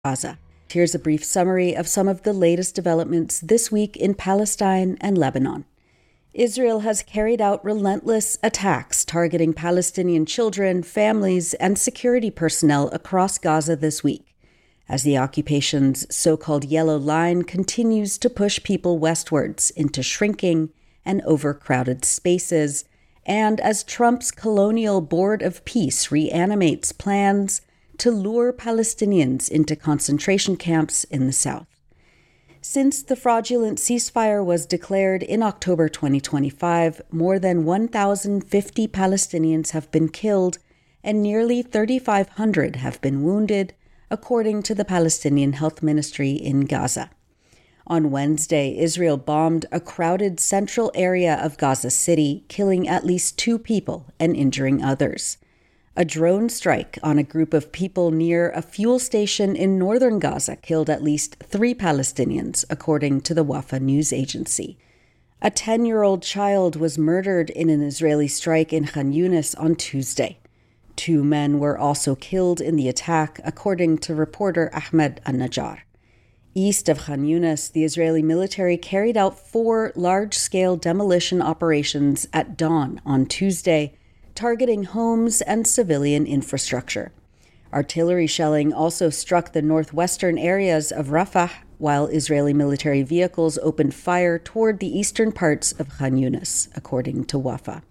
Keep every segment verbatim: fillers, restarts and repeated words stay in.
Gaza. Here's a brief summary of some of the latest developments this week in Palestine and Lebanon. Israel has carried out relentless attacks targeting Palestinian children, families, and security personnel across Gaza this week, as the occupation's so-called Yellow Line continues to push people westwards into shrinking and overcrowded spaces, and as Trump's Colonial Board of Peace reanimates plans to lure Palestinians into concentration camps in the south. Since the fraudulent ceasefire was declared in October twenty twenty-five, more than one thousand fifty Palestinians have been killed and nearly three thousand five hundred have been wounded, according to the Palestinian Health Ministry in Gaza. On Wednesday, Israel bombed a crowded central area of Gaza City, killing at least two people and injuring others. A drone strike on a group of people near a fuel station in northern Gaza killed at least three Palestinians, according to the Wafa news agency. A ten-year-old child was murdered in an Israeli strike in Khan Yunis on Tuesday. Two men were also killed in the attack, according to reporter Ahmed Al-Najjar. East of Khan Yunis, the Israeli military carried out four large-scale demolition operations at dawn on Tuesday, targeting homes and civilian infrastructure. Artillery shelling also struck the northwestern areas of Rafah, while Israeli military vehicles opened fire toward the eastern parts of Khan Yunis, according to Wafa.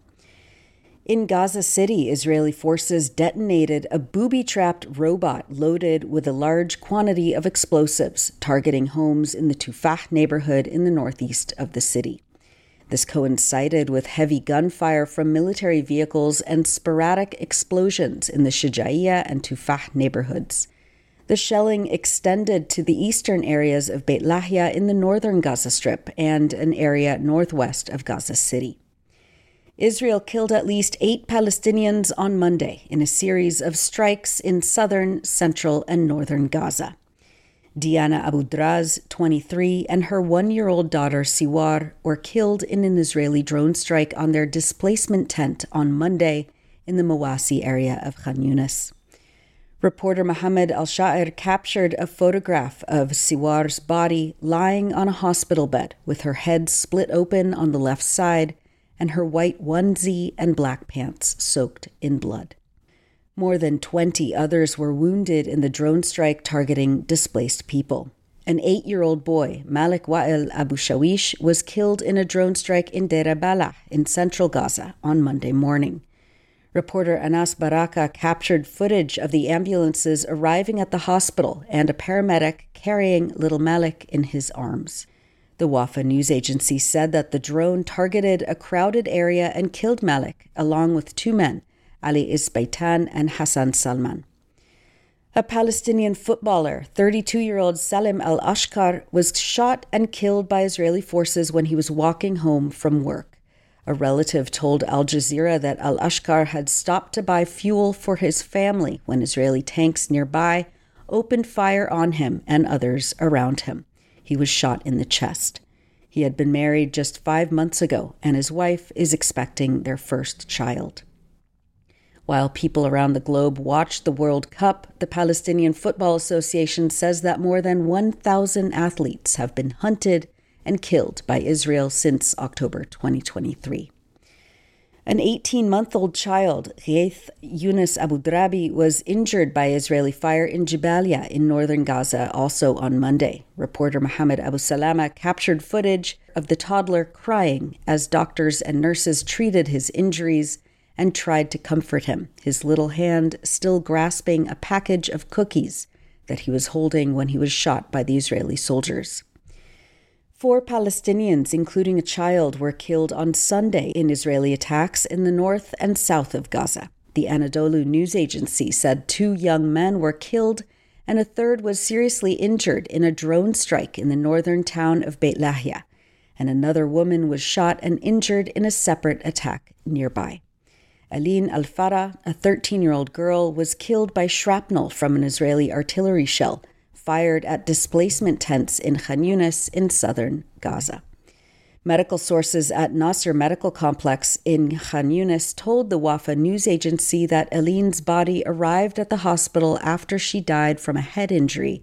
In Gaza City, Israeli forces detonated a booby-trapped robot loaded with a large quantity of explosives, targeting homes in the Tufah neighborhood in the northeast of the city. This coincided with heavy gunfire from military vehicles and sporadic explosions in the Shijaiya and Tufah neighborhoods. The shelling extended to the eastern areas of Beit Lahia in the northern Gaza Strip and an area northwest of Gaza City. Israel killed at least eight Palestinians on Monday in a series of strikes in southern, central, and northern Gaza. Diana Abu Draz, twenty-three, and her one-year-old daughter Siwar were killed in an Israeli drone strike on their displacement tent on Monday in the Mawasi area of Khan Yunis. Reporter Mohammed Al-Sha'ir captured a photograph of Siwar's body lying on a hospital bed with her head split open on the left side and her white onesie and black pants soaked in blood. More than twenty others were wounded in the drone strike targeting displaced people. An eight-year-old boy, Malik Wa'il Abu Shawish, was killed in a drone strike in Deir Balah in central Gaza on Monday morning. Reporter Anas Baraka captured footage of the ambulances arriving at the hospital and a paramedic carrying little Malik in his arms. The Wafa news agency said that the drone targeted a crowded area and killed Malik, along with two men, Ali Isbaitan and Hassan Salman. A Palestinian footballer, thirty-two-year-old Salim Al-Ashkar, was shot and killed by Israeli forces when he was walking home from work. A relative told Al Jazeera that Al-Ashkar had stopped to buy fuel for his family when Israeli tanks nearby opened fire on him and others around him. He was shot in the chest. He had been married just five months ago, and his wife is expecting their first child. While people around the globe watch the World Cup, the Palestinian Football Association says that more than one thousand athletes have been hunted and killed by Israel since October twenty twenty-three. An eighteen-month-old child, Ghaith Yunus Abu Drabi, was injured by Israeli fire in Jabalia in northern Gaza also on Monday. Reporter Mohammed Abu Salama captured footage of the toddler crying as doctors and nurses treated his injuries and tried to comfort him, his little hand still grasping a package of cookies that he was holding when he was shot by the Israeli soldiers. Four Palestinians, including a child, were killed on Sunday in Israeli attacks in the north and south of Gaza. The Anadolu news agency said two young men were killed and a third was seriously injured in a drone strike in the northern town of Beit Lahia, and another woman was shot and injured in a separate attack nearby. Aline Al-Farah, a thirteen-year-old girl, was killed by shrapnel from an Israeli artillery shell fired at displacement tents in Khan Yunis in southern Gaza. Medical sources at Nasser Medical Complex in Khan Yunis told the Wafa news agency that Aline's body arrived at the hospital after she died from a head injury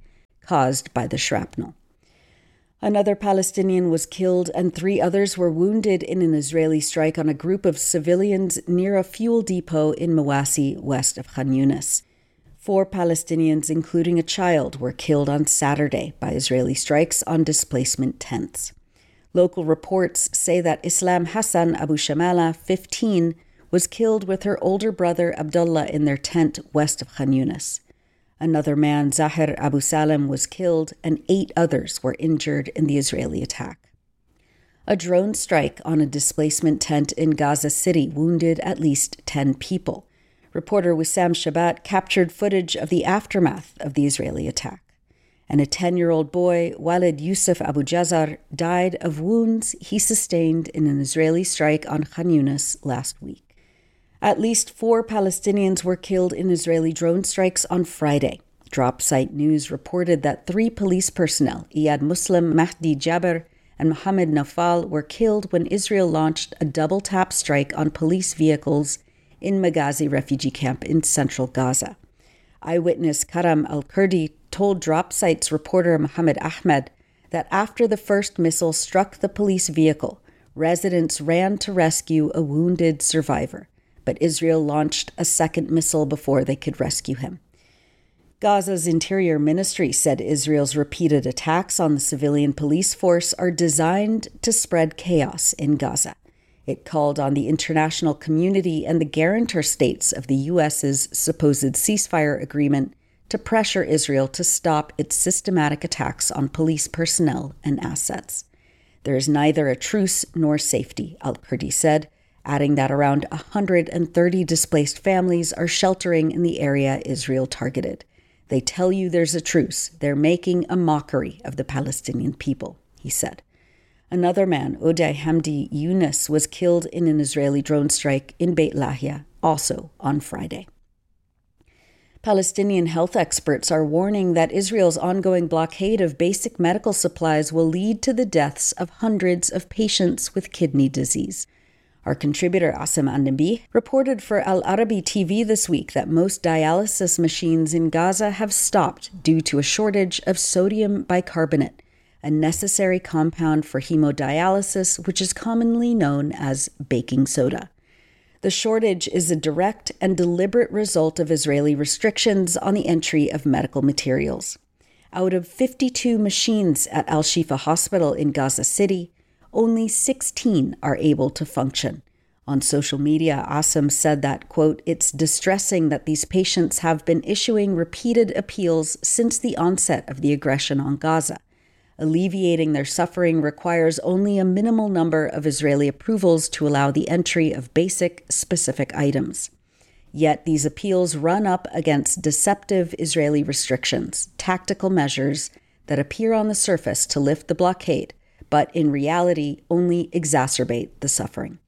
caused by the shrapnel. Another Palestinian was killed and three others were wounded in an Israeli strike on a group of civilians near a fuel depot in Mawasi, west of Khan Yunis. Four Palestinians, including a child, were killed on Saturday by Israeli strikes on displacement tents. Local reports say that Islam Hassan Abu Shamala, fifteen, was killed with her older brother Abdullah in their tent west of Khan Yunis. Another man, Zahir Abu Salim, was killed and eight others were injured in the Israeli attack. A drone strike on a displacement tent in Gaza City wounded at least ten people. Reporter Wissam Shabat captured footage of the aftermath of the Israeli attack. And a ten-year-old boy, Walid Yusuf Abu Jazar, died of wounds he sustained in an Israeli strike on Khan Yunis last week. At least four Palestinians were killed in Israeli drone strikes on Friday. Drop Site News reported that three police personnel, Iyad Muslim, Mahdi Jaber, and Mohammed Nafal, were killed when Israel launched a double-tap strike on police vehicles in Maghazi refugee camp in central Gaza. Eyewitness Karam al-Kurdi told Drop Site's reporter Mohammed Ahmed that after the first missile struck the police vehicle, residents ran to rescue a wounded survivor, but Israel launched a second missile before they could rescue him. Gaza's Interior Ministry said Israel's repeated attacks on the civilian police force are designed to spread chaos in Gaza. It called on the international community and the guarantor states of the U S's supposed ceasefire agreement to pressure Israel to stop its systematic attacks on police personnel and assets. There is neither a truce nor safety, al-Kurdi said, adding that around one hundred thirty displaced families are sheltering in the area Israel targeted. They tell you there's a truce. They're making a mockery of the Palestinian people, he said. Another man, Uday Hamdi Yunus, was killed in an Israeli drone strike in Beit Lahia, also on Friday. Palestinian health experts are warning that Israel's ongoing blockade of basic medical supplies will lead to the deaths of hundreds of patients with kidney disease. Our contributor Asim An-Nabi reported for Al Arabi T V this week that most dialysis machines in Gaza have stopped due to a shortage of sodium bicarbonate, a necessary compound for hemodialysis, which is commonly known as baking soda. The shortage is a direct and deliberate result of Israeli restrictions on the entry of medical materials. Out of fifty-two machines at Al-Shifa Hospital in Gaza City, only sixteen are able to function. On social media, Asim said that, quote, "It's distressing that these patients have been issuing repeated appeals since the onset of the aggression on Gaza. Alleviating their suffering requires only a minimal number of Israeli approvals to allow the entry of basic, specific items. Yet these appeals run up against deceptive Israeli restrictions, tactical measures that appear on the surface to lift the blockade, but in reality only exacerbate the suffering."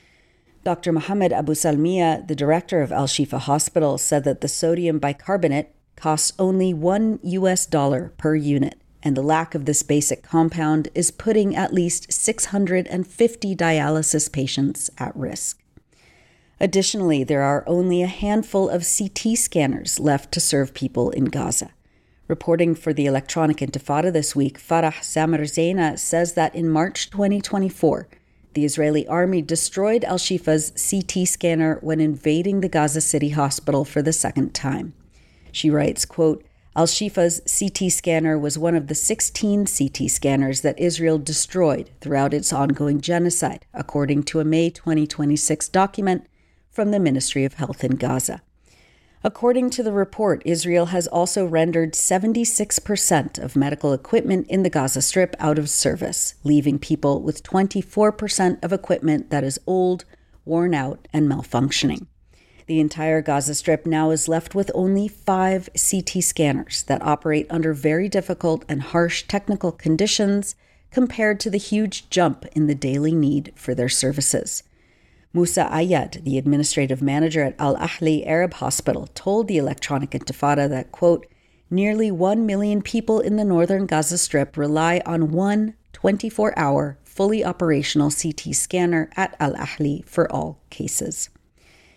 Doctor Mohammed Abu Salmiya, the director of Al-Shifa Hospital, said that the sodium bicarbonate costs only one U S dollar per unit, and the lack of this basic compound is putting at least six hundred fifty dialysis patients at risk. Additionally, there are only a handful of C T scanners left to serve people in Gaza. Reporting for the Electronic Intifada this week, Farah Zamir-Zaina says that in March twenty twenty-four, the Israeli army destroyed Al-Shifa's C T scanner when invading the Gaza City hospital for the second time. She writes, quote, "Al-Shifa's C T scanner was one of the sixteen C T scanners that Israel destroyed throughout its ongoing genocide, according to a May twenty twenty-six document from the Ministry of Health in Gaza. According to the report, Israel has also rendered seventy-six percent of medical equipment in the Gaza Strip out of service, leaving people with twenty-four percent of equipment that is old, worn out, and malfunctioning. The entire Gaza Strip now is left with only five C T scanners that operate under very difficult and harsh technical conditions compared to the huge jump in the daily need for their services. Musa Ayad, the administrative manager at Al-Ahli Arab Hospital, told the Electronic Intifada that, quote, "Nearly one million people in the northern Gaza Strip rely on one twenty-four hour, fully operational C T scanner at Al-Ahli for all cases."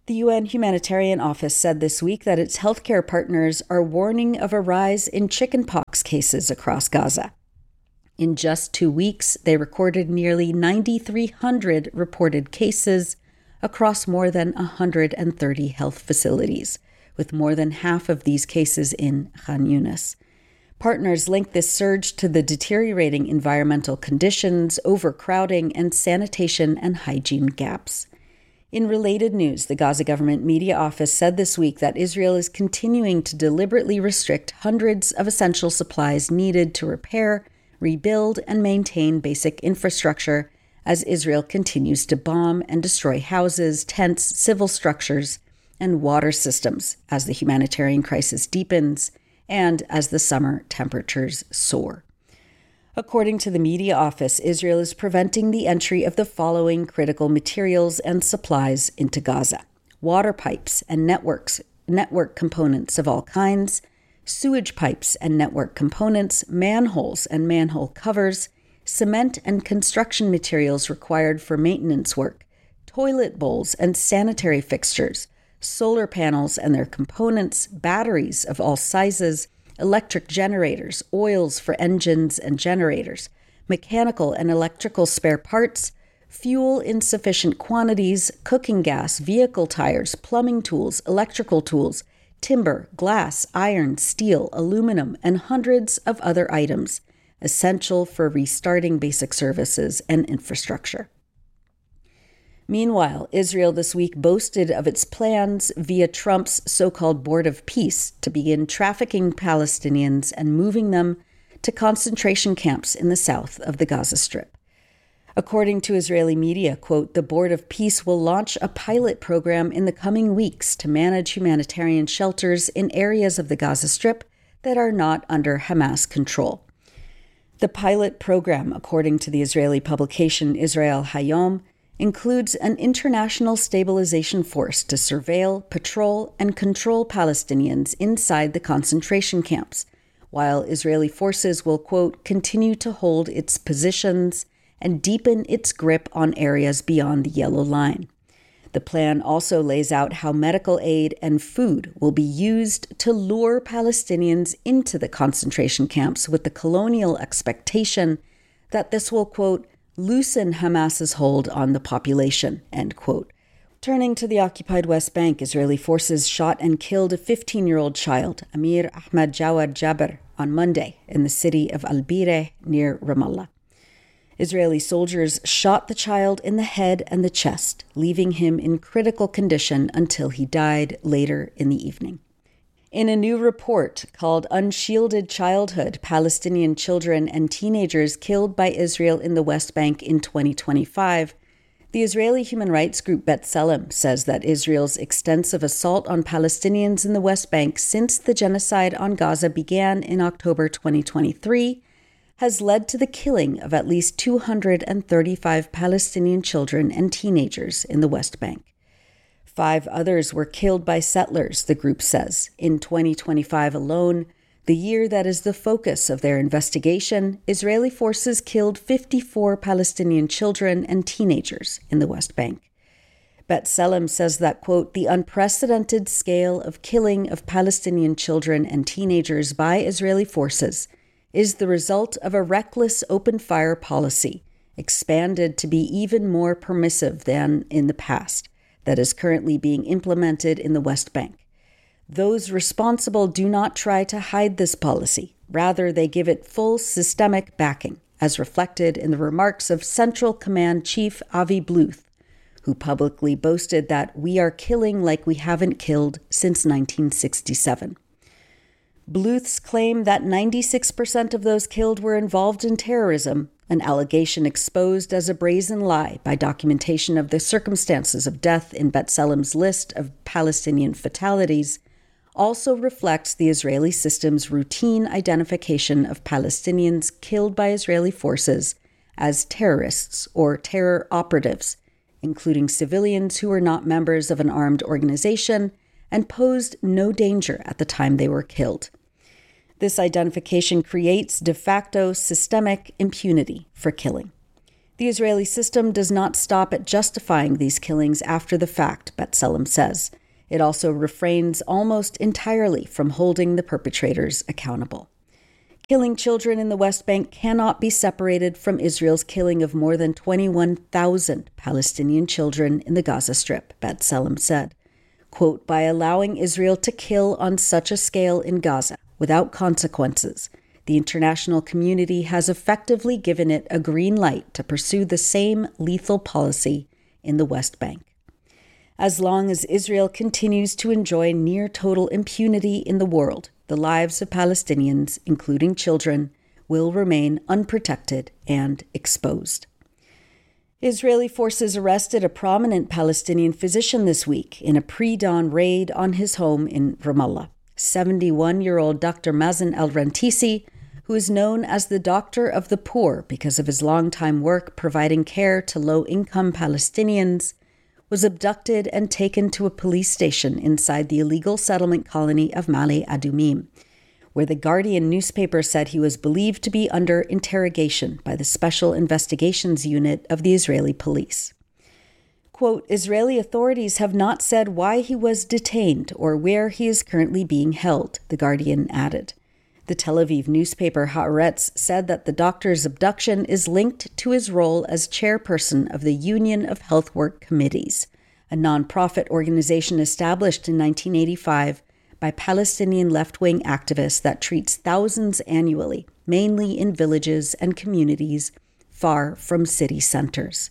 The U N Humanitarian Office said this week that its healthcare partners are warning of a rise in chickenpox cases across Gaza. In just two weeks, they recorded nearly nine thousand three hundred reported cases across more than one hundred thirty health facilities, with more than half of these cases in Khan Yunis. Partners link this surge to the deteriorating environmental conditions, overcrowding, and sanitation and hygiene gaps. In related news, the Gaza Government Media Office said this week that Israel is continuing to deliberately restrict hundreds of essential supplies needed to repair, rebuild, and maintain basic infrastructure as Israel continues to bomb and destroy houses, tents, civil structures, and water systems as the humanitarian crisis deepens and as the summer temperatures soar. According to the media office, Israel is preventing the entry of the following critical materials and supplies into Gaza: water pipes and networks, network components of all kinds, sewage pipes and network components, manholes and manhole covers, cement and construction materials required for maintenance work, toilet bowls and sanitary fixtures, solar panels and their components, batteries of all sizes, electric generators, oils for engines and generators, mechanical and electrical spare parts, fuel in sufficient quantities, cooking gas, vehicle tires, plumbing tools, electrical tools, timber, glass, iron, steel, aluminum, and hundreds of other items essential for restarting basic services and infrastructure. Meanwhile, Israel this week boasted of its plans via Trump's so-called Board of Peace to begin trafficking Palestinians and moving them to concentration camps in the south of the Gaza Strip. According to Israeli media, quote, the Board of Peace will launch a pilot program in the coming weeks to manage humanitarian shelters in areas of the Gaza Strip that are not under Hamas control. The pilot program, according to the Israeli publication Israel Hayom, includes an international stabilization force to surveil, patrol, and control Palestinians inside the concentration camps, while Israeli forces will, quote, continue to hold its positions and deepen its grip on areas beyond the yellow line. The plan also lays out how medical aid and food will be used to lure Palestinians into the concentration camps with the colonial expectation that this will, quote, loosen Hamas's hold on the population, end quote. Turning to the occupied West Bank, Israeli forces shot and killed a fifteen-year-old child, Amir Ahmad Jawad Jaber, on Monday in the city of Al-Bireh near Ramallah. Israeli soldiers shot the child in the head and the chest, leaving him in critical condition until he died later in the evening. In a new report called Unshielded Childhood, Palestinian Children and Teenagers Killed by Israel in the West Bank in twenty twenty-five, the Israeli human rights group B'Tselem says that Israel's extensive assault on Palestinians in the West Bank since the genocide on Gaza began in October twenty twenty-three has led to the killing of at least two hundred thirty-five Palestinian children and teenagers in the West Bank. Five others were killed by settlers, the group says. In twenty twenty-five alone, the year that is the focus of their investigation, Israeli forces killed fifty-four Palestinian children and teenagers in the West Bank. B'Tselem says that, quote, the unprecedented scale of killing of Palestinian children and teenagers by Israeli forces is the result of a reckless open-fire policy, expanded to be even more permissive than in the past, that is currently being implemented in the West Bank. Those responsible do not try to hide this policy. Rather, they give it full systemic backing, as reflected in the remarks of Central Command Chief Avi Bluth, who publicly boasted that we are killing like we haven't killed since nineteen sixty-seven. Bluth's claim that ninety-six percent of those killed were involved in terrorism, an allegation exposed as a brazen lie by documentation of the circumstances of death in B'Tselem's list of Palestinian fatalities, also reflects the Israeli system's routine identification of Palestinians killed by Israeli forces as terrorists or terror operatives, including civilians who were not members of an armed organization and posed no danger at the time they were killed. This identification creates de facto systemic impunity for killing. The Israeli system does not stop at justifying these killings after the fact, B'Tselem says. It also refrains almost entirely from holding the perpetrators accountable. Killing children in the West Bank cannot be separated from Israel's killing of more than twenty-one thousand Palestinian children in the Gaza Strip, B'Tselem said. Quote, by allowing Israel to kill on such a scale in Gaza without consequences, the international community has effectively given it a green light to pursue the same lethal policy in the West Bank. As long as Israel continues to enjoy near total impunity in the world, the lives of Palestinians, including children, will remain unprotected and exposed. Israeli forces arrested a prominent Palestinian physician this week in a pre-dawn raid on his home in Ramallah. seventy-one-year-old Doctor Mazen El-Rantisi, who is known as the Doctor of the Poor because of his longtime work providing care to low-income Palestinians, was abducted and taken to a police station inside the illegal settlement colony of Ma'ale Adumim, where the Guardian newspaper said he was believed to be under interrogation by the Special Investigations Unit of the Israeli police. Quote, Israeli authorities have not said why he was detained or where he is currently being held, the Guardian added. The Tel Aviv newspaper Haaretz said that the doctor's abduction is linked to his role as chairperson of the Union of Health Work Committees, a nonprofit organization established in nineteen eighty-five by Palestinian left-wing activists that treats thousands annually, mainly in villages and communities far from city centers.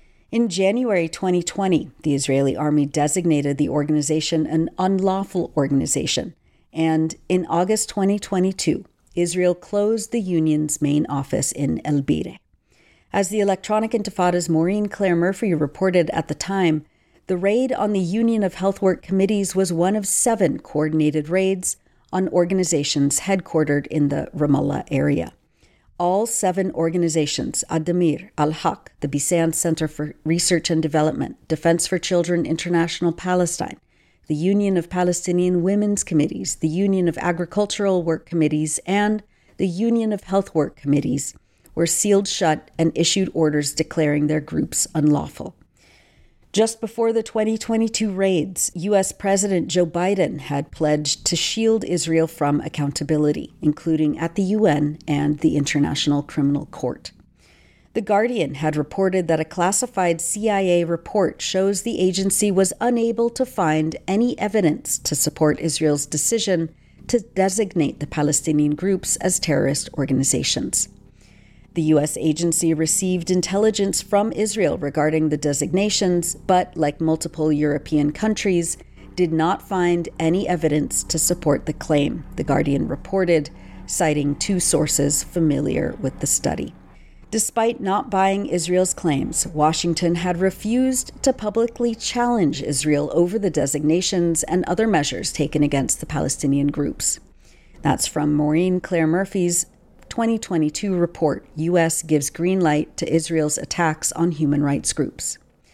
In January twenty twenty, the Israeli army designated the organization an unlawful organization, and in August twenty twenty-two, Israel closed the union's main office in El Bire. As the Electronic Intifada's Maureen Claire Murphy reported at the time, the raid on the Union of Health Work Committees was one of seven coordinated raids on organizations headquartered in the Ramallah area. All seven organizations, Adamir, Al-Haq, the Bisan Center for Research and Development, Defense for Children International Palestine, the Union of Palestinian Women's Committees, the Union of Agricultural Work Committees, and the Union of Health Work Committees were sealed shut and issued orders declaring their groups unlawful. Just before the twenty twenty-two raids, U S President Joe Biden had pledged to shield Israel from accountability, including at the U N and the International Criminal Court. The Guardian had reported that a classified C I A report shows the agency was unable to find any evidence to support Israel's decision to designate the Palestinian groups as terrorist organizations. The U S agency received intelligence from Israel regarding the designations, but, like multiple European countries, did not find any evidence to support the claim, the Guardian reported, citing two sources familiar with the study. Despite not buying Israel's claims, Washington had refused to publicly challenge Israel over the designations and other measures taken against the Palestinian groups. That's from Maureen Claire Murphy's twenty twenty-two report, U S gives green light to Israel's attacks on human rights groups.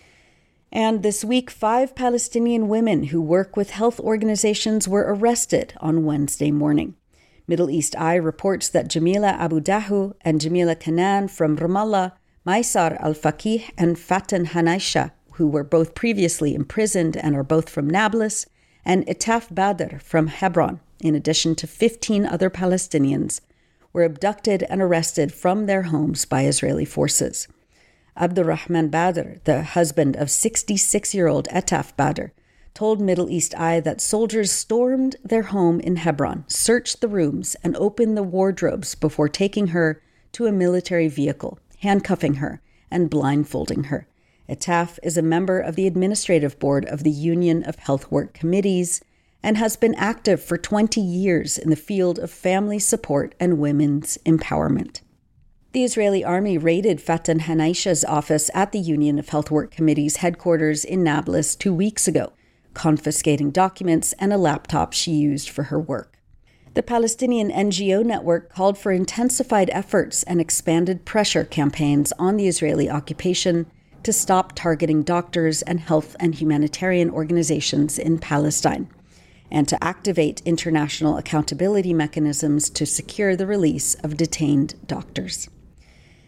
And this week, five Palestinian women who work with health organizations were arrested on Wednesday morning. Middle East Eye reports that Jamila Abu Dahu and Jamila Kanan from Ramallah, Maysar Al-Faqih and Faten Hanaisha, who were both previously imprisoned and are both from Nablus, and Etaf Badr from Hebron, in addition to fifteen other Palestinians, were abducted and arrested from their homes by Israeli forces. Abdurrahman Badr, the husband of sixty-six-year-old Etaf Badr, told Middle East Eye that soldiers stormed their home in Hebron, searched the rooms, and opened the wardrobes before taking her to a military vehicle, handcuffing her, and blindfolding her. Etaf is a member of the administrative board of the Union of Health Work Committees and has been active for twenty years in the field of family support and women's empowerment. The Israeli army raided Faten Hanaisha's office at the Union of Health Work Committee's headquarters in Nablus two weeks ago, confiscating documents and a laptop she used for her work. The Palestinian N G O network called for intensified efforts and expanded pressure campaigns on the Israeli occupation to stop targeting doctors and health and humanitarian organizations in Palestine, and to activate international accountability mechanisms to secure the release of detained doctors.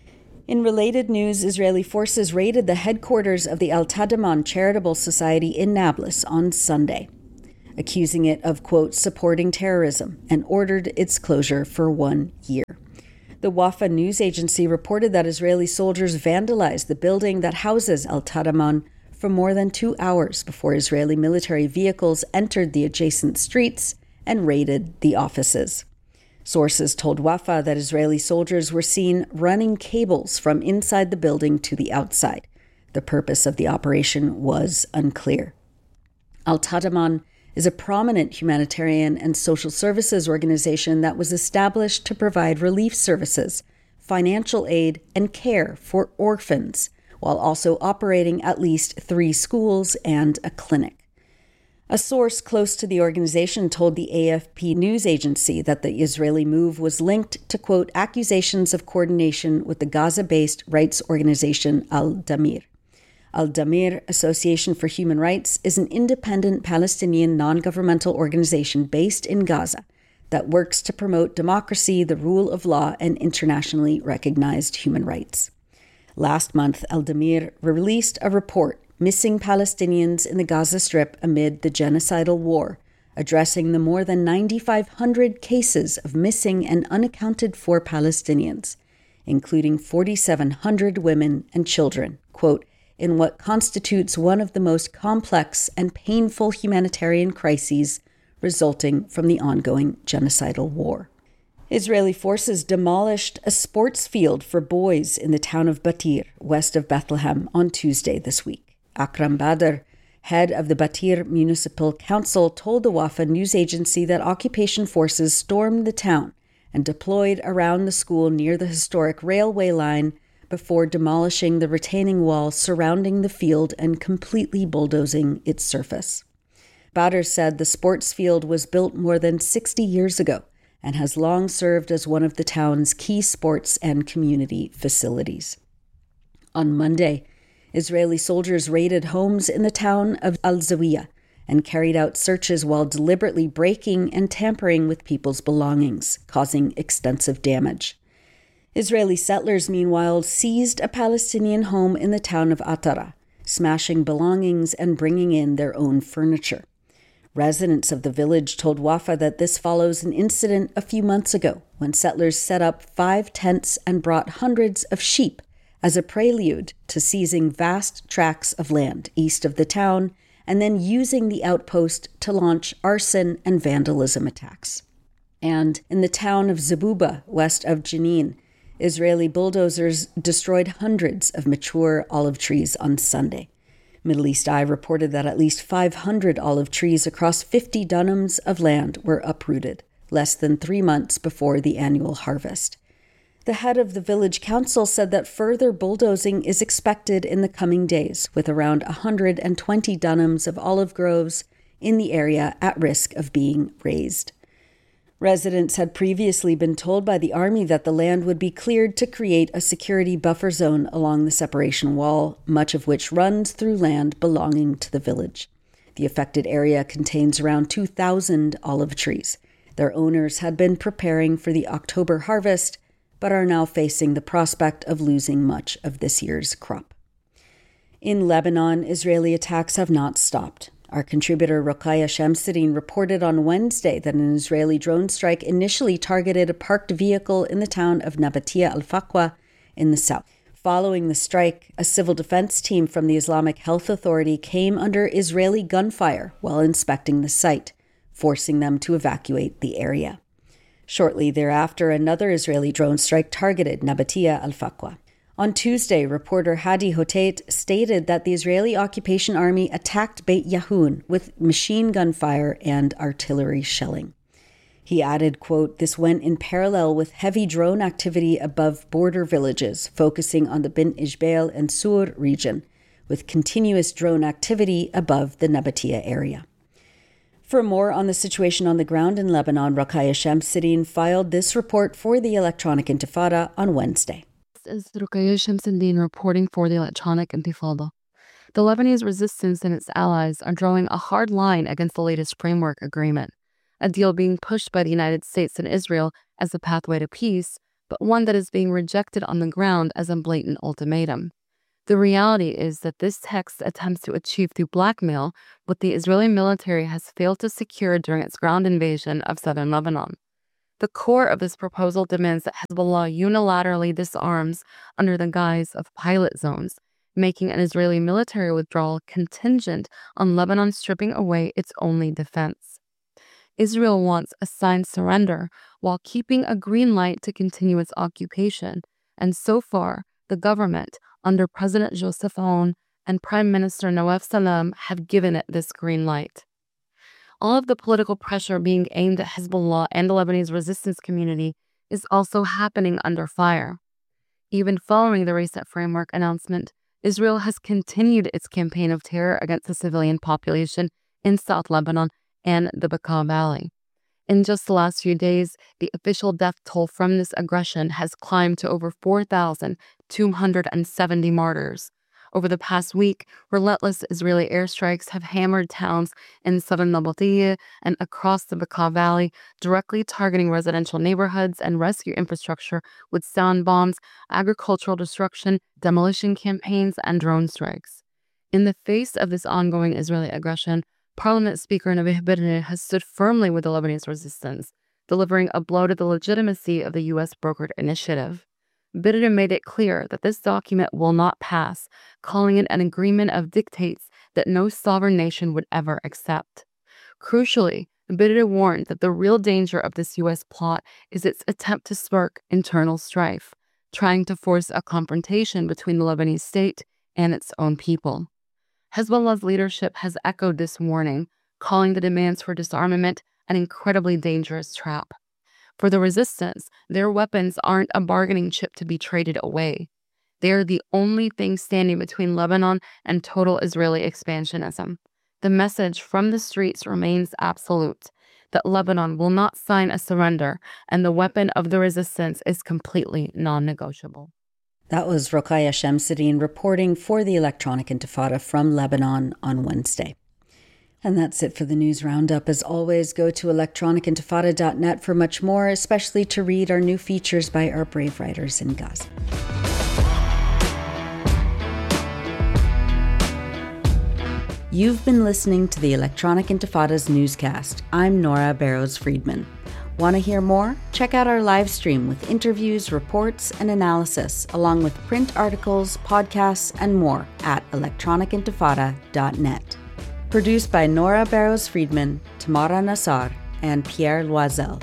In related news, Israeli forces raided the headquarters of the Al Tadamon Charitable Society in Nablus on Sunday, accusing it of, quote, supporting terrorism, and ordered its closure for one year. The Wafa news agency reported that Israeli soldiers vandalized the building that houses Al Tadamon for more than two hours before Israeli military vehicles entered the adjacent streets and raided the offices. Sources told Wafa that Israeli soldiers were seen running cables from inside the building to the outside. The purpose of the operation was unclear. Al Tadamon is a prominent humanitarian and social services organization that was established to provide relief services, financial aid, and care for orphans, while also operating at least three schools and a clinic. A source close to the organization told the A F P news agency that the Israeli move was linked to, quote, accusations of coordination with the Gaza-based rights organization Al-Damir. Al-Damir Association for Human Rights is an independent Palestinian non-governmental organization based in Gaza that works to promote democracy, the rule of law, and internationally recognized human rights. Last month, Al-Damir released a report, Missing Palestinians in the Gaza Strip Amid the Genocidal War, addressing the more than nine thousand five hundred cases of missing and unaccounted for Palestinians, including four thousand seven hundred women and children, quote, in what constitutes one of the most complex and painful humanitarian crises resulting from the ongoing genocidal war. Israeli forces demolished a sports field for boys in the town of Batir, west of Bethlehem, on Tuesday this week. Akram Badr, head of the Batir Municipal Council, told the Wafa news agency that occupation forces stormed the town and deployed around the school near the historic railway line before demolishing the retaining wall surrounding the field and completely bulldozing its surface. Badr said the sports field was built more than sixty years ago and has long served as one of the town's key sports and community facilities. On Monday, Israeli soldiers raided homes in the town of Al-Zawiya and carried out searches while deliberately breaking and tampering with people's belongings, causing extensive damage. Israeli settlers, meanwhile, seized a Palestinian home in the town of Atara, smashing belongings and bringing in their own furniture. Residents of the village told Wafa that this follows an incident a few months ago when settlers set up five tents and brought hundreds of sheep as a prelude to seizing vast tracts of land east of the town and then using the outpost to launch arson and vandalism attacks. And in the town of Zabuba, west of Jenin, Israeli bulldozers destroyed hundreds of mature olive trees on Sunday. Middle East Eye reported that at least five hundred olive trees across fifty dunams of land were uprooted, less than three months before the annual harvest. The head of the village council said that further bulldozing is expected in the coming days, with around one hundred twenty dunams of olive groves in the area at risk of being razed. Residents had previously been told by the army that the land would be cleared to create a security buffer zone along the separation wall, much of which runs through land belonging to the village. The affected area contains around two thousand olive trees. Their owners had been preparing for the October harvest, but are now facing the prospect of losing much of this year's crop. In Lebanon, Israeli attacks have not stopped. Our contributor Rokhaya Shamsuddin reported on Wednesday that an Israeli drone strike initially targeted a parked vehicle in the town of Nabatia al-Faqwa in the south. Following the strike, a civil defense team from the Islamic Health Authority came under Israeli gunfire while inspecting the site, forcing them to evacuate the area. Shortly thereafter, another Israeli drone strike targeted Nabatia al-Faqwa. On Tuesday, reporter Hadi Hotait stated that the Israeli occupation army attacked Beit Yahun with machine gun fire and artillery shelling. He added, quote, this went in parallel with heavy drone activity above border villages, focusing on the Bint Ijbail and Sur region, with continuous drone activity above the Nabatia area. For more on the situation on the ground in Lebanon, Rokhaya Shamsuddin filed this report for the Electronic Intifada on Wednesday. This is Rokhaya Shamsuddin reporting for the Electronic Intifada. The Lebanese resistance and its allies are drawing a hard line against the latest framework agreement, a deal being pushed by the United States and Israel as a pathway to peace, but one that is being rejected on the ground as a blatant ultimatum. The reality is that this text attempts to achieve through blackmail what the Israeli military has failed to secure during its ground invasion of southern Lebanon. The core of this proposal demands that Hezbollah unilaterally disarms under the guise of pilot zones, making an Israeli military withdrawal contingent on Lebanon stripping away its only defense. Israel wants a signed surrender while keeping a green light to continue its occupation, and so far, the government, under President Joseph Aoun and Prime Minister Nawaf Salam, have given it this green light. All of the political pressure being aimed at Hezbollah and the Lebanese resistance community is also happening under fire. Even following the Reset Framework announcement, Israel has continued its campaign of terror against the civilian population in South Lebanon and the Bekaa Valley. In just the last few days, the official death toll from this aggression has climbed to over four thousand two hundred seventy martyrs. Over the past week, relentless Israeli airstrikes have hammered towns in southern Nabateeh and across the Bekaa Valley, directly targeting residential neighborhoods and rescue infrastructure with sound bombs, agricultural destruction, demolition campaigns, and drone strikes. In the face of this ongoing Israeli aggression, Parliament Speaker Nabih Berri has stood firmly with the Lebanese resistance, delivering a blow to the legitimacy of the U S-brokered initiative. Berri made it clear that this document will not pass, calling it an agreement of dictates that no sovereign nation would ever accept. Crucially, Berri warned that the real danger of this U S plot is its attempt to spark internal strife, trying to force a confrontation between the Lebanese state and its own people. Hezbollah's leadership has echoed this warning, calling the demands for disarmament an incredibly dangerous trap. For the resistance, their weapons aren't a bargaining chip to be traded away. They are the only thing standing between Lebanon and total Israeli expansionism. The message from the streets remains absolute, that Lebanon will not sign a surrender, and the weapon of the resistance is completely non-negotiable. That was Rokhaya Shamsuddin reporting for the Electronic Intifada from Lebanon on Wednesday. And that's it for the news roundup. As always, go to electronic intifada dot net for much more, especially to read our new features by our brave writers in Gaza. You've been listening to the Electronic Intifada's newscast. I'm Nora Barrows-Friedman. Want to hear more? Check out our live stream with interviews, reports, and analysis, along with print articles, podcasts, and more at electronic intifada dot net. Produced by Nora Barrows-Friedman, Tamara Nassar, and Pierre Loisel.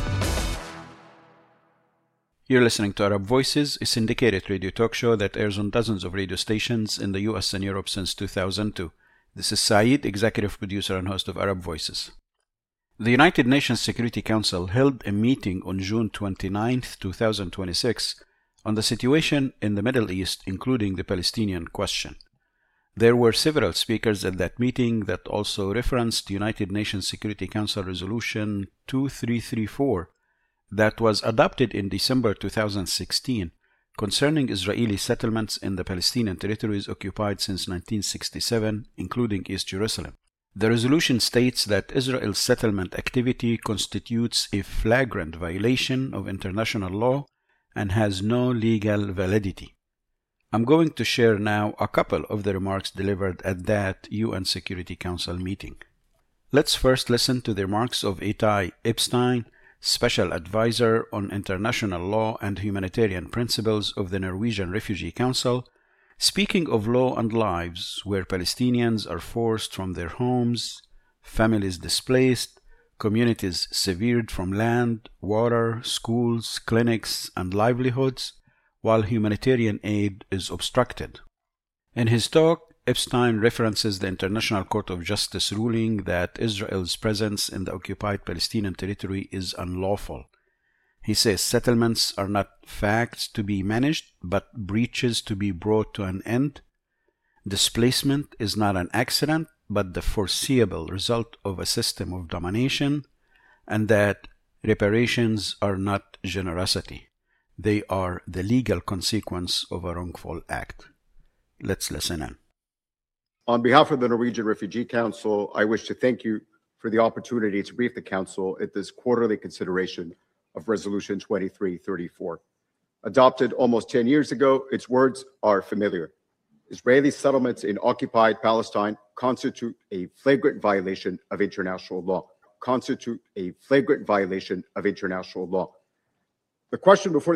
You're listening to Arab Voices, a syndicated radio talk show that airs on dozens of radio stations in the U S and Europe since two thousand two. This is Saeed, executive producer and host of Arab Voices. The United Nations Security Council held a meeting on June twenty-ninth, twenty twenty-six, on the situation in the Middle East, including the Palestinian question. There were several speakers at that meeting that also referenced United Nations Security Council Resolution two three three four that was adopted in December two thousand sixteen concerning Israeli settlements in the Palestinian territories occupied since nineteen sixty-seven, including East Jerusalem. The resolution states that Israel's settlement activity constitutes a flagrant violation of international law and has no legal validity. I'm going to share now a couple of the remarks delivered at that U N Security Council meeting. Let's first listen to the remarks of Itai Epstein, Special Advisor on International Law and Humanitarian Principles of the Norwegian Refugee Council, speaking of law and lives where Palestinians are forced from their homes, families displaced, communities severed from land, water, schools, clinics, and livelihoods, while humanitarian aid is obstructed. In his talk, Epstein references the International Court of Justice ruling that Israel's presence in the occupied Palestinian territory is unlawful. He says settlements are not facts to be managed, but breaches to be brought to an end. Displacement is not an accident, but the foreseeable result of a system of domination, and that reparations are not generosity. They are the legal consequence of a wrongful act. Let's listen in. On behalf of the Norwegian Refugee Council, I wish to thank you for the opportunity to brief the Council at this quarterly consideration of Resolution twenty-three thirty-four. Adopted almost ten years ago, its words are familiar. Israeli settlements in occupied Palestine constitute a flagrant violation of international law. Constitute a flagrant violation of international law. The question before